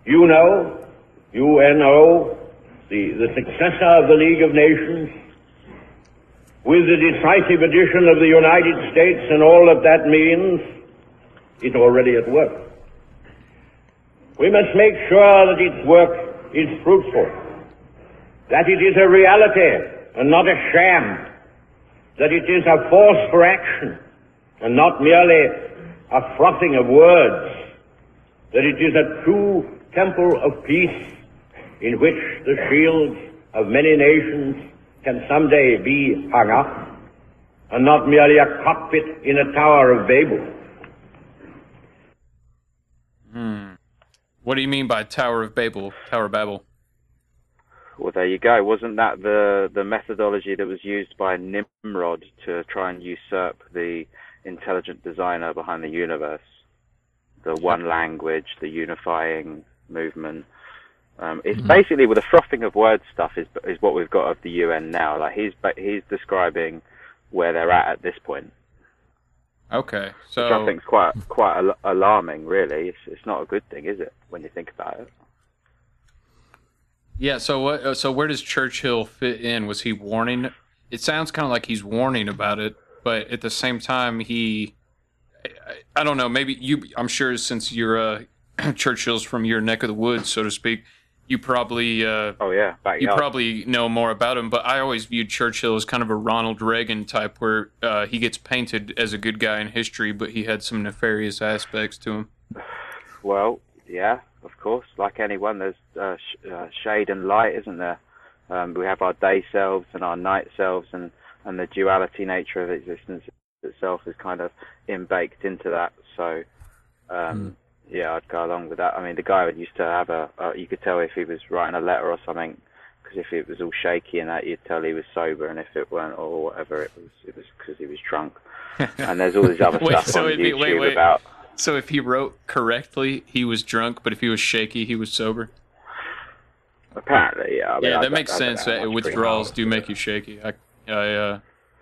UNO, the successor of the League of Nations, with the decisive addition of the United States and all that that means, is already at work. We must make sure that its work is fruitful, that it is a reality and not a sham, that it is a force for action and not merely a frothing of words, that it is a true temple of peace in which the shields of many nations can someday be hung up, and not merely a cockpit in a Tower of Babel. What do you mean by Tower of Babel? Tower of Babel? Well, there you go. Wasn't that the methodology that was used by Nimrod to try and usurp the intelligent designer behind the universe? The one language, the unifying movement. It's basically, with the frothing of words stuff is what we've got of the UN now. Like he's describing where they're at this point. Okay, so which I think is quite alarming. Really, it's not a good thing, is it? When you think about it. Yeah. So what? So where does Churchill fit in? Was he warning? It sounds kind of like he's warning about it, but at the same time, I don't know. Maybe you. I'm sure since you're Churchill's from your neck of the woods, so to speak. You probably probably know more about him, but I always viewed Churchill as kind of a Ronald Reagan type, where he gets painted as a good guy in history, but he had some nefarious aspects to him. Well, yeah, of course. Like anyone, there's shade and light, isn't there? We have our day selves and our night selves, and the duality nature of existence itself is kind of baked into that. So. Yeah, I'd go along with that. I mean, the guy used to have you could tell if he was writing a letter or something, because if it was all shaky and that, you'd tell he was sober, and if it weren't or whatever, it was because he was drunk. And there's all this other stuff on YouTube about... So if he wrote correctly, he was drunk, but if he was shaky, he was sober? Apparently, yeah. I mean, that makes sense. Withdrawals do make you shaky. Yeah.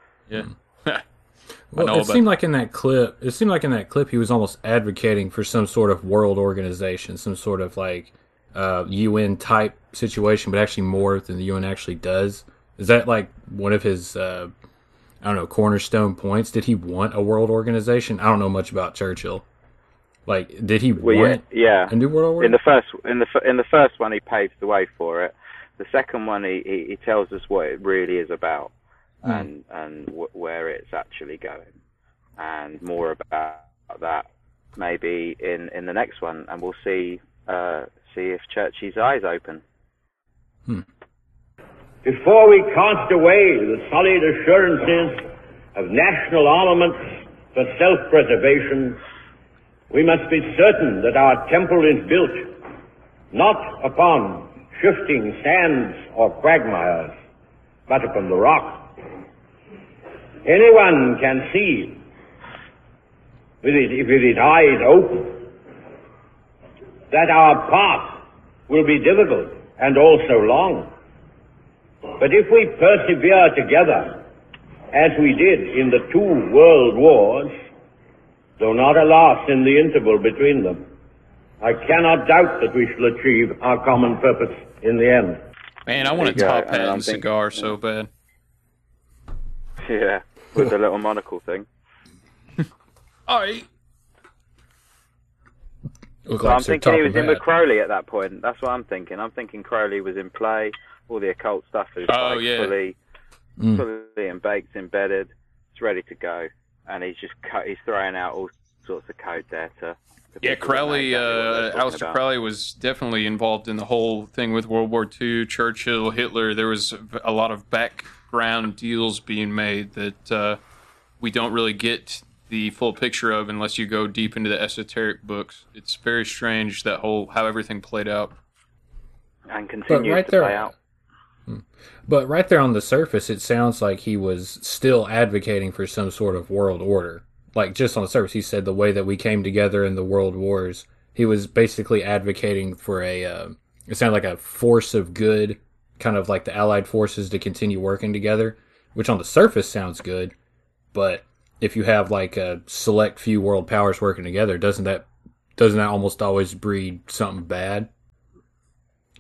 Well, it seemed like in that clip he was almost advocating for some sort of world organization, some sort of like UN type situation, but actually more than the UN actually does. Is that like one of his cornerstone points? Did he want a world organization? I don't know much about Churchill. Like, did he want a new world order? In the first one, he paves the way for it. The second one, he tells us what it really is about. And where it's actually going, and more about that maybe in the next one, and we'll see if Churchy's eyes open. Before we cast away the solid assurances of national armaments for self-preservation, we must be certain that our temple is built not upon shifting sands or quagmires, but upon the rock. Anyone can see, with his eyes open, that our path will be difficult and also long. But if we persevere together, as we did in the 2 world wars, though not alas in the interval between them, I cannot doubt that we shall achieve our common purpose in the end. Man, I want a top hat and cigar so bad. Yeah. With the little monocle thing. Alright. I'm thinking he was in with Crowley at that point. That's what I'm thinking. I'm thinking Crowley was in play. All the occult stuff is fully and baked, embedded. It's ready to go. And he's throwing out all sorts of code there to Crowley, Aleister Crowley was definitely involved in the whole thing with World War II, Churchill, Hitler. There was a lot of background deals being made that we don't really get the full picture of unless you go deep into the esoteric books. It's very strange how everything played out. And continues to play out. But right there on the surface, it sounds like he was still advocating for some sort of world order. Like, just on the surface, he said the way that we came together in the world wars, he was basically advocating for it sounded like a force of good, kind of like the Allied forces to continue working together, which on the surface sounds good, but if you have like a select few world powers working together, doesn't that almost always breed something bad?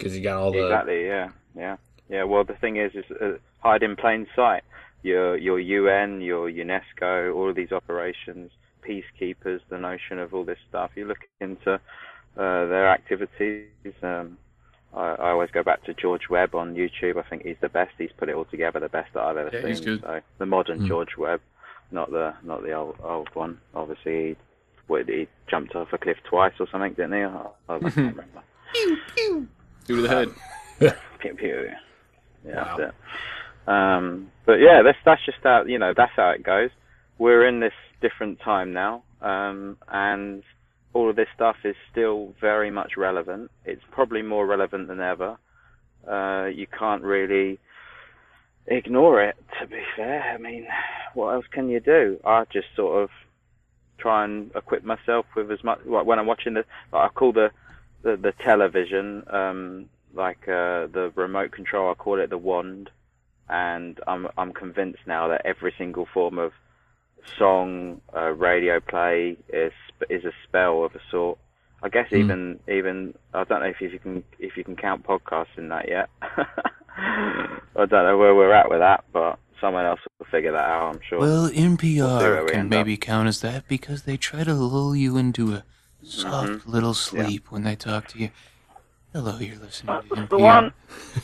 because you got all the... Exactly, yeah. Well, the thing is hide in plain sight. Your UN, your UNESCO, all of these operations, peacekeepers, the notion of all this stuff. You look into their activities. I always go back to George Webb on YouTube. I think he's the best. He's put it all together, the best that I've ever seen. He's good. So the modern George Webb, not the old one. Obviously, he jumped off a cliff twice or something, didn't he? I can't remember. Pew, pew. Do to the head. Pew, pew. Yeah, Wow. that's it. But yeah, that's just how, that's how it goes. We're in this different time now, and all of this stuff is still very much relevant. It's probably more relevant than ever. You can't really ignore it, to be fair. I mean, what else can you do? I just sort of try and equip myself with as much, when I'm watching I call the television, the remote control, I call it the wand. And I'm convinced now that every single form of song, radio play is a spell of a sort. I guess even I don't know if you can count podcasts in that yet. I don't know where we're at with that, but someone else will figure that out, I'm sure. Well, We'll see where NPR we can end maybe count as that because they try to lull you into a soft little sleep when they talk to you. Hello, you're listening to NPR. The one.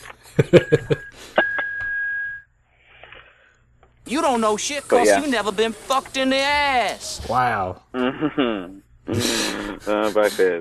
You don't know shit But cause yeah. you never been fucked in the ass. Wow. Both is.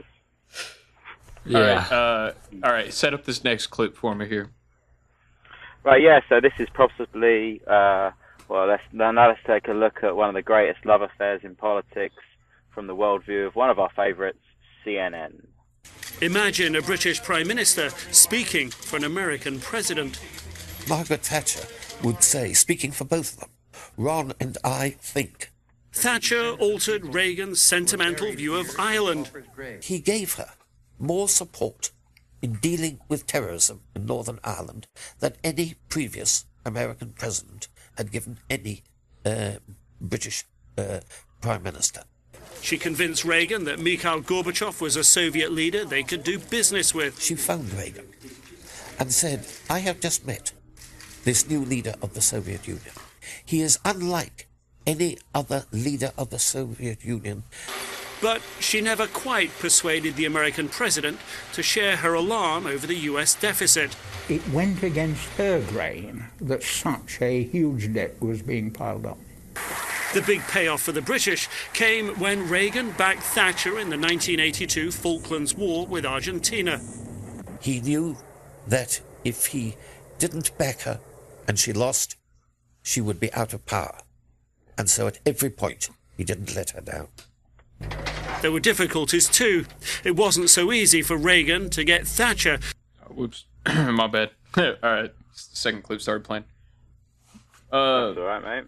Yeah. All right. Set up this next clip for me here. Right, yeah, so this is possibly, let's take a look at one of the greatest love affairs in politics from the worldview of one of our favourites, CNN. Imagine a British Prime Minister speaking for an American president. Margaret Thatcher would say, speaking for both of them, Ron and I think. Thatcher altered Reagan's sentimental view of Ireland. He gave her more support in dealing with terrorism in Northern Ireland than any previous American president had given any British Prime Minister. She convinced Reagan that Mikhail Gorbachev was a Soviet leader they could do business with. She phoned Reagan and said, I have just met this new leader of the Soviet Union. He is unlike any other leader of the Soviet Union. But she never quite persuaded the American president to share her alarm over the US deficit. It went against her grain that such a huge debt was being piled up. The big payoff for the British came when Reagan backed Thatcher in the 1982 Falklands War with Argentina. He knew that if he didn't back her and she lost, she would be out of power. And so at every point, he didn't let her down. There were difficulties too. It wasn't so easy for Reagan to get Thatcher. Whoops. My bad. All right. Second clip started playing. That's all right, mate.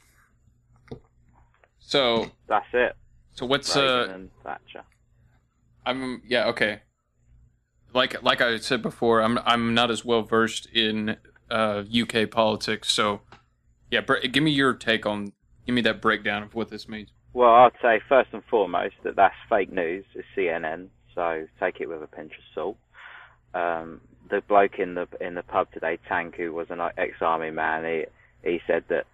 So That's it. so what's Reagan and Thatcher. yeah, okay. Like I said before, I'm not as well versed in UK politics, so yeah, give me that breakdown of what this means. Well, I'd say first and foremost that's fake news. It's CNN, so take it with a pinch of salt. The bloke in the pub today, Tanku, was an ex-army man. He said that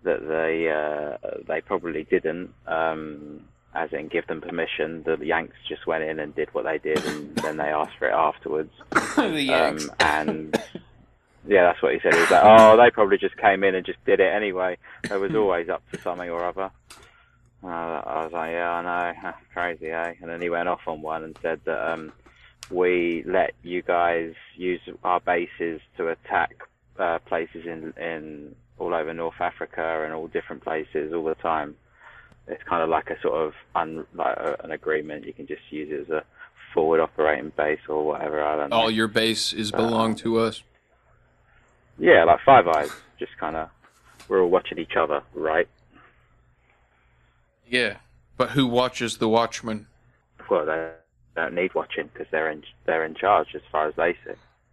they probably didn't, as in give them permission. The Yanks just went in and did what they did, and then they asked for it afterwards. The Yanks. And yeah, that's what he said. He was like, oh, they probably just came in and just did it anyway. They was always up to something or other. I was like, yeah, I know, that's crazy, eh? And then he went off on one and said that we let you guys use our bases to attack places in all over North Africa and all different places all the time. It's kind of like a sort of an agreement. You can just use it as a forward operating base or whatever. I don't know. All your base is belong to us. Yeah, like Five Eyes. Just kind of, we're all watching each other, right? Yeah, but who watches the Watchmen? Well, they don't need watching because they're in charge as far as they see.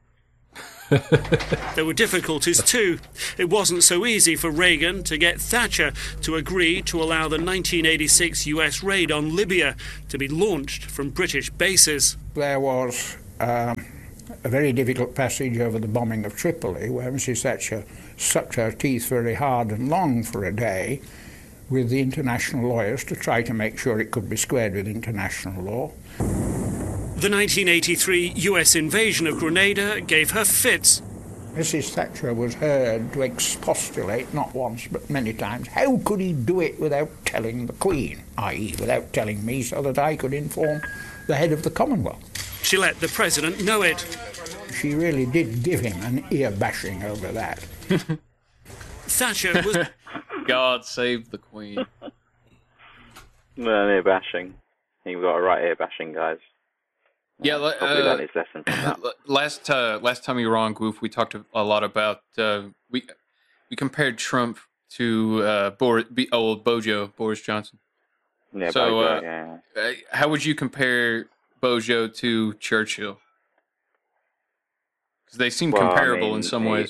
There were difficulties too. It wasn't so easy for Reagan to get Thatcher to agree to allow the 1986 US raid on Libya to be launched from British bases. There was a very difficult passage over the bombing of Tripoli, where Mrs. Thatcher sucked her teeth very hard and long for a day with the international lawyers to try to make sure it could be squared with international law. The 1983 US invasion of Grenada gave her fits. Mrs. Thatcher was heard to expostulate, not once but many times, how could he do it without telling the Queen, i.e. without telling me, so that I could inform the head of the Commonwealth. She let the President know it. She really did give him an ear-bashing over that. Thatcher was... God save the Queen. Well, ear bashing. He got a right ear bashing, guys. Yeah, probably learned his lesson from that. Last time you were on Goof, we talked a lot about we compared Trump to Boris Johnson. Yeah, so Bojo, yeah. How would you compare Bojo to Churchill? Because they seem comparable in some ways.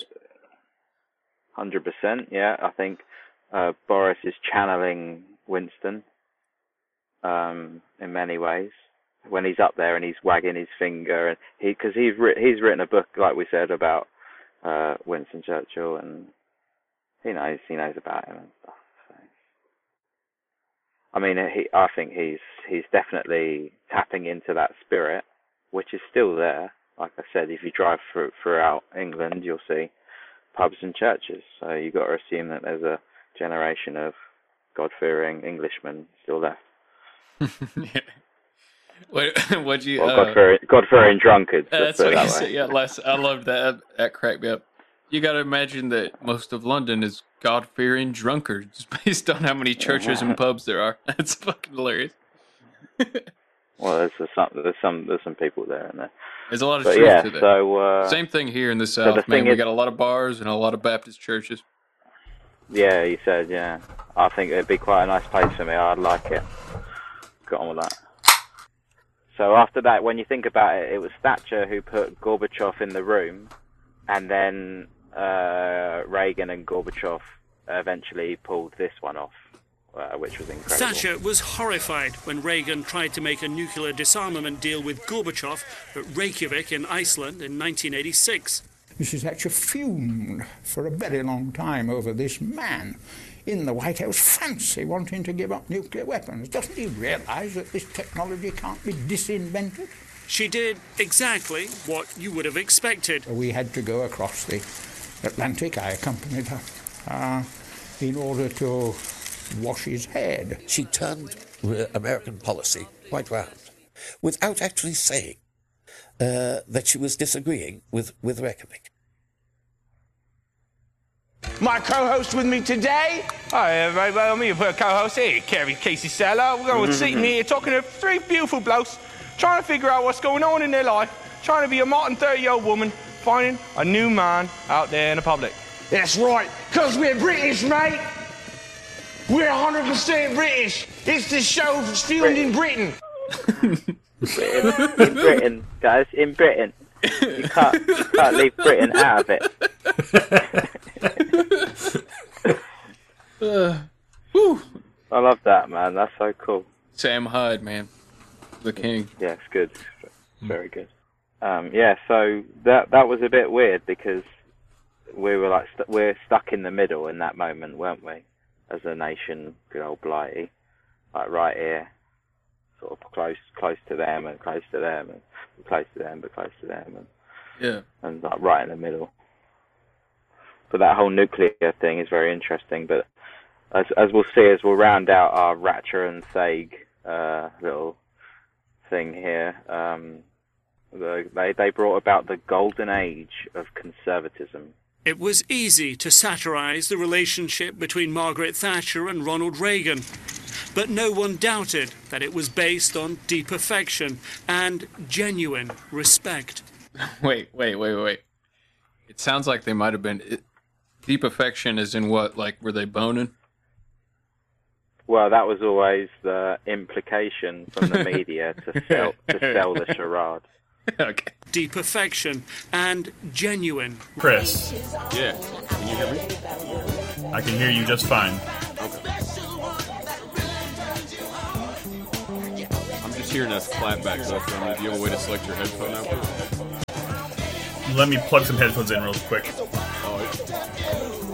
100%, yeah. I think Boris is channeling Winston in many ways. When he's up there and he's wagging his finger, and because he's written a book, like we said, about Winston Churchill, and he knows about him and stuff. So. I mean, I think he's definitely tapping into that spirit, which is still there. Like I said, if you drive throughout England, you'll see pubs and churches. So you've got to assume that there's a generation of God-fearing Englishmen still left. Yeah. What'd you? God-fearing drunkards. That's what you said. Yeah, Les, I love that. That cracked me up. You got to imagine that most of London is God-fearing drunkards, based on how many churches and pubs there are. That's fucking hilarious. Well, there's some people there, and there. There's a lot of truth to that. So same thing here in the South, man. We got a lot of bars and a lot of Baptist churches. Yeah, you said, yeah. I think it'd be quite a nice place for me. I'd like it. Got on with that. So after that, when you think about it, it was Thatcher who put Gorbachev in the room, and then Reagan and Gorbachev eventually pulled this one off, which was incredible. Thatcher was horrified when Reagan tried to make a nuclear disarmament deal with Gorbachev at Reykjavik in Iceland in 1986. Mrs. Thatcher fumed for a very long time over this man in the White House fancy wanting to give up nuclear weapons. Doesn't he realise that this technology can't be disinvented? She did exactly what you would have expected. We had to go across the Atlantic. I accompanied her in order to wash his head. She turned American policy quite round without actually saying that she was disagreeing with Reykjavik. My co-host with me today, I'm your co-host here, Kerry Casey Saller. We're going to sit here talking to three beautiful blokes, trying to figure out what's going on in their life, trying to be a modern 30-year-old woman, finding a new man out there in the public. That's right, because we're British, mate. We're 100% British. It's the show filmed in Britain. In Britain, guys, in Britain. You can't leave Britain out of it. I love that, man. That's so cool. Sam Hyde, man. The king. Yeah, it's good. Very good. Yeah, so that was a bit weird because we were like we're stuck in the middle in that moment, weren't we? As a nation, good old Blighty, like right here, sort of close to them and close to them and close to them but close to them and like right in the middle. But that whole nuclear thing is very interesting. But as we'll see, as we'll round out our Ratcher and Saig little thing here, they brought about the golden age of conservatism. It was easy to satirize the relationship between Margaret Thatcher and Ronald Reagan, but no one doubted that it was based on deep affection and genuine respect. Wait. It sounds like they might have been... Deep affection is in what? Like, were they boning? Well, that was always the implication from the media to sell the charade. Okay. Deep affection and genuine. Chris. Yeah. Can you hear me? I can hear you just fine. Okay. I'm just hearing us clap back, so do you have a way to select your headphone output? let me plug some headphones in real quick.